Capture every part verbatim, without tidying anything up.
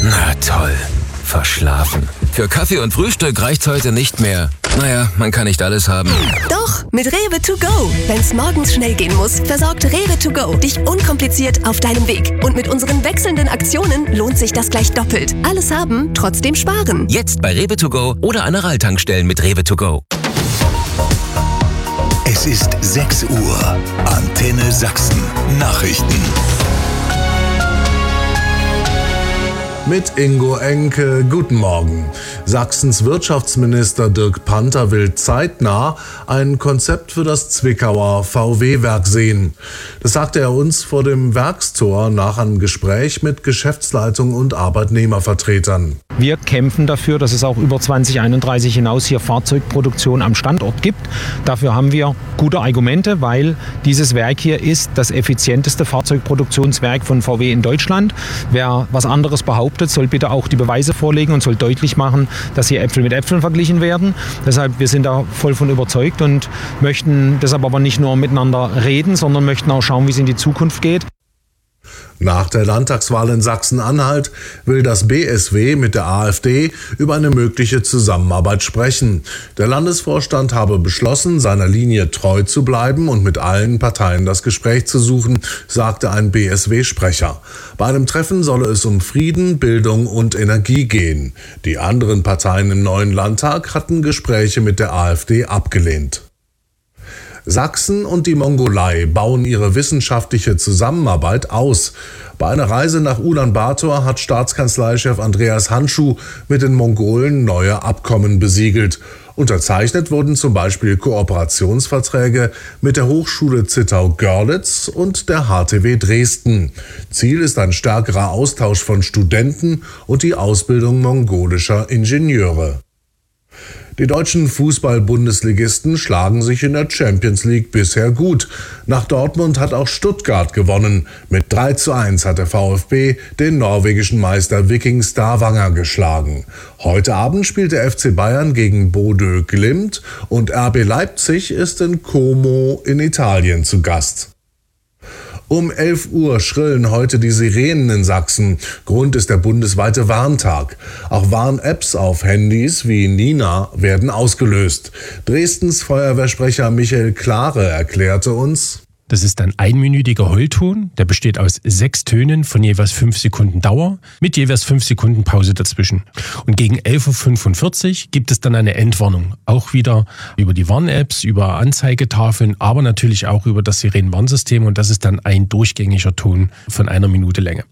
Na toll. Verschlafen. Für Kaffee und Frühstück reicht's heute nicht mehr. Naja, man kann nicht alles haben. Doch, mit Rewe to go. Wenn's morgens schnell gehen muss, versorgt Rewe to go dich unkompliziert auf deinem Weg. Und mit unseren wechselnden Aktionen lohnt sich das gleich doppelt. Alles haben, trotzdem sparen. Jetzt bei Rewe to go oder an Aral-Tankstellen mit Rewe to go. Es ist sechs Uhr. Antenne Sachsen. Nachrichten. Mit Ingo Enke, guten Morgen. Sachsens Wirtschaftsminister Dirk Panther will zeitnah ein Konzept für das Zwickauer V W-Werk sehen. Das sagte er uns vor dem Werkstor nach einem Gespräch mit Geschäftsleitung und Arbeitnehmervertretern. Wir kämpfen dafür, dass es auch über zwanzig einunddreißig hinaus hier Fahrzeugproduktion am Standort gibt. Dafür haben wir gute Argumente, weil dieses Werk hier ist das effizienteste Fahrzeugproduktionswerk von V W in Deutschland. Wer was anderes behauptet, soll bitte auch die Beweise vorlegen und soll deutlich machen, dass hier Äpfel mit Äpfeln verglichen werden. Deshalb, wir sind da voll von überzeugt und möchten deshalb aber nicht nur miteinander reden, sondern möchten auch schauen, wie es in die Zukunft geht. Nach der Landtagswahl in Sachsen-Anhalt will das B S W mit der AfD über eine mögliche Zusammenarbeit sprechen. Der Landesvorstand habe beschlossen, seiner Linie treu zu bleiben und mit allen Parteien das Gespräch zu suchen, sagte ein B S W-Sprecher. Bei einem Treffen solle es um Frieden, Bildung und Energie gehen. Die anderen Parteien im neuen Landtag hatten Gespräche mit der AfD abgelehnt. Sachsen und die Mongolei bauen ihre wissenschaftliche Zusammenarbeit aus. Bei einer Reise nach Ulaanbaatar hat Staatskanzleichef Andreas Handschuh mit den Mongolen neue Abkommen besiegelt. Unterzeichnet wurden zum Beispiel Kooperationsverträge mit der Hochschule Zittau-Görlitz und der H T W Dresden. Ziel ist ein stärkerer Austausch von Studenten und die Ausbildung mongolischer Ingenieure. Die deutschen Fußball-Bundesligisten schlagen sich in der Champions League bisher gut. Nach Dortmund hat auch Stuttgart gewonnen. Mit drei zu eins hat der VfB den norwegischen Meister Viking Stavanger geschlagen. Heute Abend spielt der F C Bayern gegen Bodø Glimt und R B Leipzig ist in Como in Italien zu Gast. Um elf Uhr schrillen heute die Sirenen in Sachsen. Grund ist der bundesweite Warntag. Auch Warn-Apps auf Handys wie Nina werden ausgelöst. Dresdens Feuerwehrsprecher Michael Klare erklärte uns: Das ist ein einminütiger Heulton, der besteht aus sechs Tönen von jeweils fünf Sekunden Dauer mit jeweils fünf Sekunden Pause dazwischen. Und gegen elf Uhr fünfundvierzig gibt es dann eine Endwarnung. Auch wieder über die Warn-Apps, über Anzeigetafeln, aber natürlich auch über das Sirenenwarnsystem. Und das ist dann ein durchgängiger Ton von einer Minute Länge.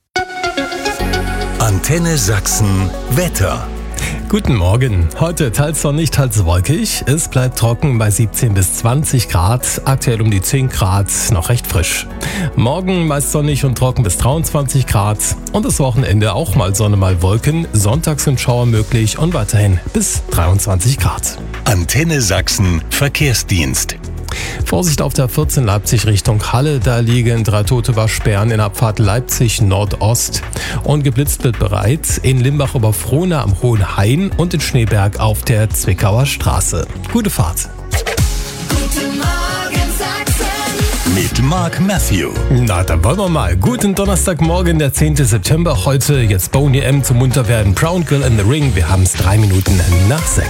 Antenne Sachsen Wetter. Guten Morgen. Heute teils sonnig, teils wolkig. Es bleibt trocken bei siebzehn bis zwanzig Grad. Aktuell um die zehn Grad, noch recht frisch. Morgen meist sonnig und trocken bis dreiundzwanzig Grad. Und das Wochenende auch mal Sonne, mal Wolken. Sonntags sind Schauer möglich und weiterhin bis dreiundzwanzig Grad. Antenne Sachsen Verkehrsdienst. Vorsicht auf der vierzehn Leipzig Richtung Halle, da liegen drei tote Waschbären in Abfahrt Leipzig Nordost. Und geblitzt wird bereits in Limbach über Frohna am Hohen Hain und in Schneeberg auf der Zwickauer Straße. Gute Fahrt. Guten Morgen Sachsen. Mit Mark Matthew. Na, dann wollen wir mal. Guten Donnerstagmorgen, der zehnten September. Heute jetzt Boney M zum Munterwerden. Brown Girl in the Ring. Wir haben es drei Minuten nach sechs.